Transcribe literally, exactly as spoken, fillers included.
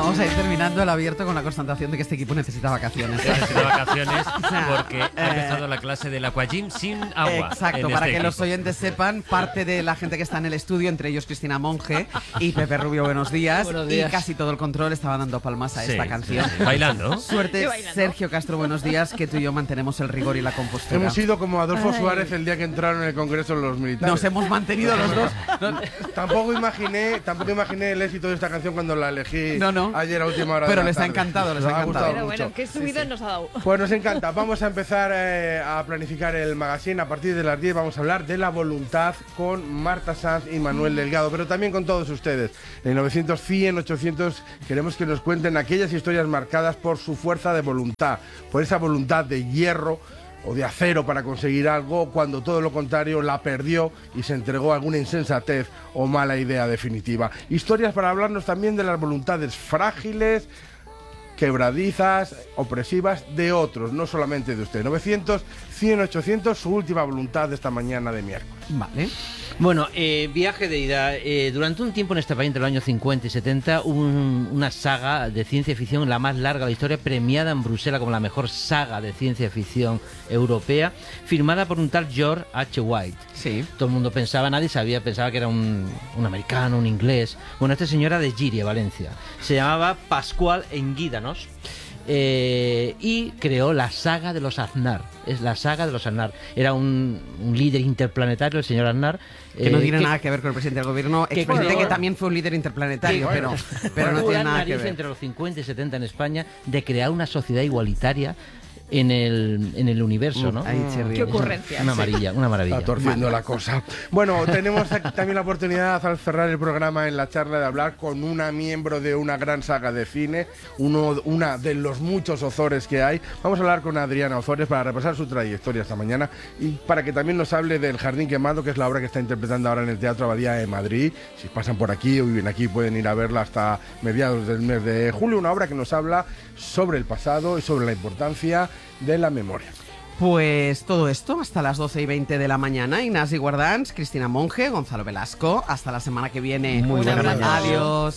Vamos a ir terminando el abierto con la constatación de que este equipo necesita vacaciones. Necesita vacaciones porque ha empezado la clase del aquagym sin agua. Exacto, en para este que equipo. los oyentes sepan, parte de la gente que está en el estudio, entre ellos Cristina Monge y Pepe Rubio, buenos días. Buenos días. Y casi todo el control estaba dando palmas a Sí, esta sí, canción. sí. Bailando. Suerte, bailando. Sergio Castro, buenos días, que tú y yo mantenemos el rigor y la compostura. Hemos sido como Adolfo Ay. Suárez el día que entraron en el Congreso los militares. Nos hemos mantenido los dos. No, Tampoco imaginé, tampoco imaginé el éxito de esta canción cuando la elegí No, no. ayer a última hora. Pero de la les ha tarde. encantado, les Nos ha gustado encantado. Pero mucho. bueno, qué subidón nos ha dado. Pues nos encanta. Vamos a empezar eh, a planificar el magazine. A partir de las diez vamos a hablar de la voluntad con Marta Sanz y Manuel Delgado, pero también con todos ustedes. En novecientos, cien, ochocientos queremos que nos cuenten aquellas historias marcadas por su fuerza de voluntad, por esa voluntad de hierro o de acero para conseguir algo, cuando todo lo contrario la perdió y se entregó a alguna insensatez o mala idea definitiva. Historias para hablarnos también de las voluntades frágiles, quebradizas, opresivas de otros, no solamente de usted. novecientos, cien, ochocientos, su última voluntad de esta mañana de miércoles. Vale. Bueno, eh, viaje de ida. Eh, durante un tiempo en este país, entre los años cincuenta y setenta, hubo un- una saga de ciencia ficción, la más larga de la historia, premiada en Bruselas como la mejor saga de ciencia ficción europea, firmada por un tal George H. White. Sí. Todo el mundo pensaba, nadie sabía, pensaba que era un, un americano, un inglés. Bueno, este señor era de Giria, Valencia. Se llamaba Pascual Enguídanos. Eh, y creó la saga de los Aznar. Es la saga de los Aznar. Era un, un líder interplanetario, el señor Aznar. Que no eh, tiene nada que ver con el presidente del gobierno, que expresidente creó- que también fue un líder interplanetario, que- pero, pero no tuvo tiene la nada que nariz ver. entre los cincuenta y setenta en España de crear una sociedad igualitaria en el, en el universo, ¿no? Ahí se ríe. Qué ocurrencia. Una amarilla, una maravilla. Está torciendo la cosa. Bueno, tenemos aquí también la oportunidad al cerrar el programa en la charla de hablar con una miembro de una gran saga de cine, uno, una de los muchos Ozores que hay. Vamos a hablar con Adriana Ozores para repasar su trayectoria esta mañana y para que también nos hable del Jardín Quemado, que es la obra que está interpretando ahora en el Teatro Abadía de Madrid. Si pasan por aquí o viven aquí pueden ir a verla hasta mediados del mes de julio. Una obra que nos habla sobre el pasado y sobre la importancia de la memoria. Pues todo esto hasta las doce y veinte de la mañana. Ignasi Guardans, Cristina Monge, Gonzalo Velasco. Hasta la semana que viene. Muy buena mañana. Adiós.